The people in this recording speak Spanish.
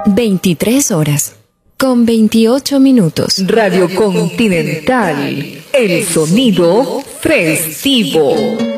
23 horas, con 28 minutos. Radio Continental, el sonido festivo.